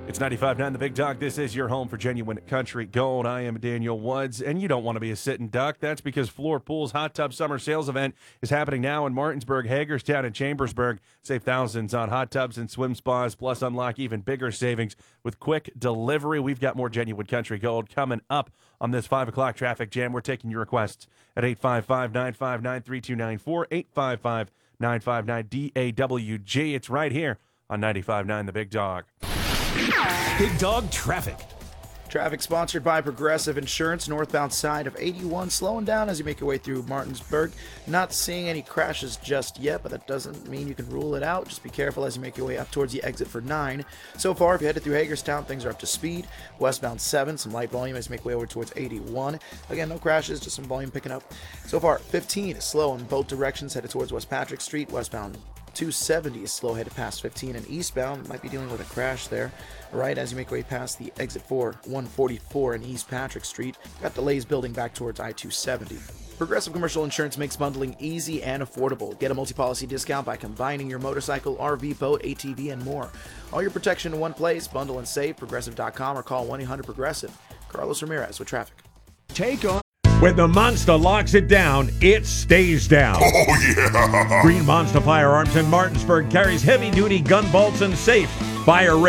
It's 95.9 The Big Dog. This is your home for genuine country gold. I am Daniel Woods, and you don't want to be a sitting duck. That's because Floor Pool's Hot Tub Summer Sales Event is happening now in Martinsburg, Hagerstown, and Chambersburg. Save thousands on hot tubs and swim spas, plus unlock even bigger savings with quick delivery. We've got more genuine country gold coming up on this 5 o'clock traffic jam. We're taking your requests at 855-959-3294, 855-959-DAWG. It's right here on 95.9 The Big Dog. Big Dog Traffic. Traffic sponsored by Progressive Insurance, northbound side of 81. Slowing down as you make your way through Martinsburg. Not seeing any crashes just yet, but that doesn't mean you can rule it out. Just be careful as you make your way up towards the exit for 9. So far, if you headed through Hagerstown, things are up to speed. Westbound 7, some light volume as you make your way over towards 81. Again, no crashes, just some volume picking up. So far, 15 is slow in both directions, headed towards West Patrick Street. Westbound 270 is slow headed past 15, and eastbound might be dealing with a crash there right as you make your way past the exit for 144 in East Patrick Street. Got delays building back towards I-270. Progressive Commercial Insurance makes bundling easy and affordable. Get a multi-policy discount by combining your motorcycle, RV, boat, ATV, and more. All your protection in one place. Bundle and save. Progressive.com or call 1-800-PROGRESSIVE. Carlos Ramirez with traffic. Take on. When the Monster locks it down, it stays down. Oh, yeah. Green Monster Firearms in Martinsburg carries heavy-duty gun bolts and safe. Fire